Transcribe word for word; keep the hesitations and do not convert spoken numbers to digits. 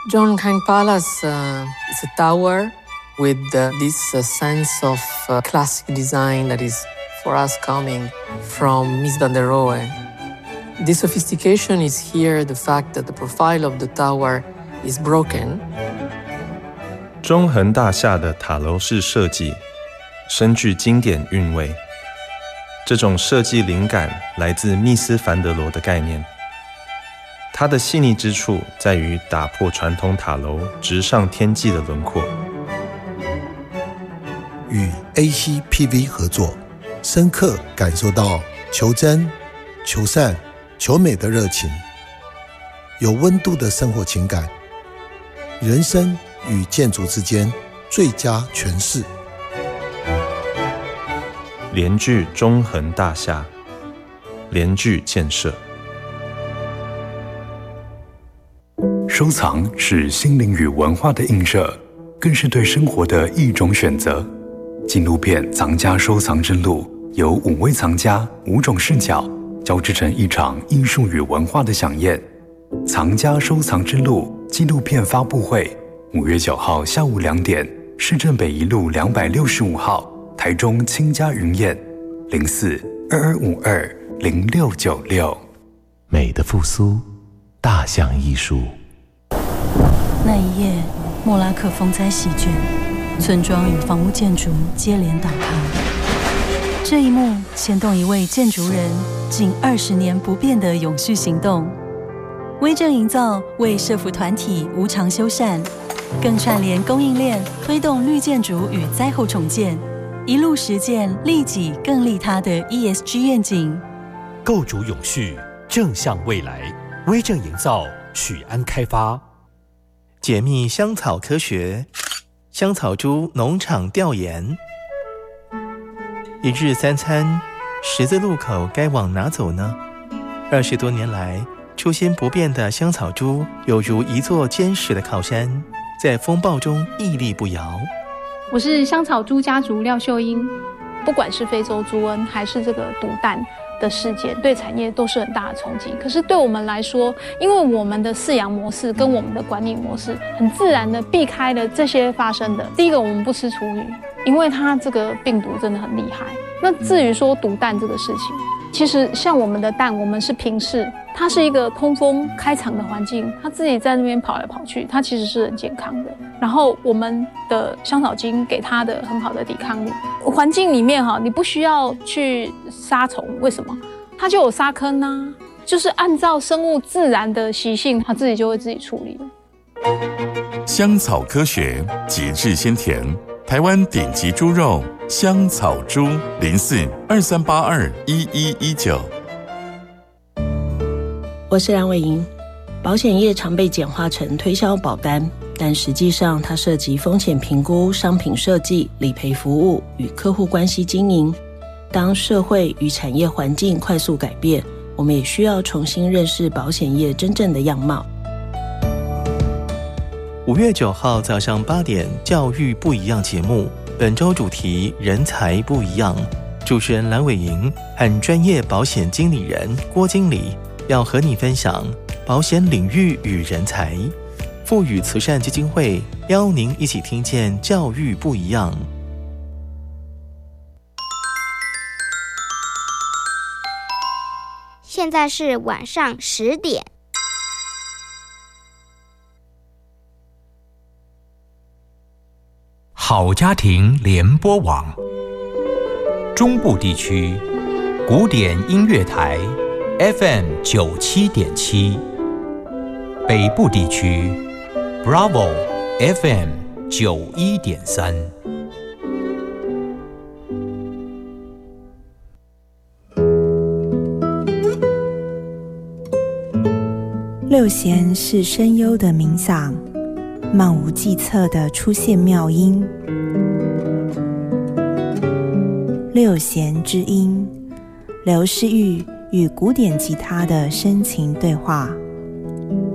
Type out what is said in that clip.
Zhonghang Palace uh, is a tower with uh, this uh, sense of uh, classic design that is, for us, coming from Mies van der Rohe. The sophistication is here the fact that the profile of the tower is broken. 中恒大厦的塔楼式设计深具经典韵味，这种设计灵感来自密斯凡德罗的概念。它的细腻之处在于打破传统塔楼直上天际的轮廓。 与 A C P V 合作，深刻感受到求真、求善、求美的热情，有温度的生活情感，人生与建筑之间最佳诠释。 联聚中恒大厦，联聚建设。 收藏是心灵与文化的映射，更是对生活的一种选择。纪录片《藏家收藏之路》由五位藏家五种视角交织成一场艺术与文化的飨宴。藏家收藏之路纪录片发布会，五月九号下午两点，市政北一路两百六十五号，台中清家云宴，零四二二五二零六九六。 美的复苏，大象艺术。 那一夜，莫拉克风灾席卷，村庄与房屋建筑接连倒塌。这一幕牵动一位建筑人近二十年不变的永续行动。威正营造为社福团体无偿修缮，更串联供应链，推动绿建筑与灾后重建，一路实践利己更利他的 E S G 愿景， 构筑永续，正向未来。威正营造，许安开发。 解密香草科学，香草猪农场调研。一日三餐，十字路口该往哪走呢？二十多年来，初心不变的香草猪有如一座坚实的靠山，在风暴中屹立不摇。 我是香草猪家族廖秀英，不管是非洲猪瘟还是这个毒蛋的事件，对产业都是很大的冲击。可是对我们来说，因为我们的饲养模式跟我们的管理模式很自然的避开了这些发生的。第一个，我们不吃厨余，因为它这个病毒真的很厉害。那至于说毒蛋这个事情，其实像我们的蛋，我们是平视，它是一个通风开敞的环境，它自己在那边跑来跑去，它其实是很健康的。然后我们的香草精给它的很好的抵抗力。环境里面哈，你不需要去杀虫，为什么？它就有沙坑啊，就是按照生物自然的习性，它自己就会自己处理了。 香草科学，极致鲜甜，台湾顶级猪肉香草猪，零四二三八二一一一九。 我是梁伟莹。保险业常被简化成推销保单，但实际上它涉及风险评估、商品设计、理赔服务与客户关系经营。当社会与产业环境快速改变，我们也需要重新认识保险业真正的样貌。 五月九号早上八点，教育不一样节目，本周主题人才不一样。主持人蓝伟莹和专业保险经理人郭经理要和你分享保险领域与人才。富裕慈善基金会邀您一起听见教育不一样。 现在是晚上十点。 好家庭联播网，中部地区古典音乐台 F M 九七点七，北部地区 Bravo F M 九一点三。 六弦是声优的冥想，漫无计策地出现妙音。六弦之音，刘诗玉与古典吉他的深情对话。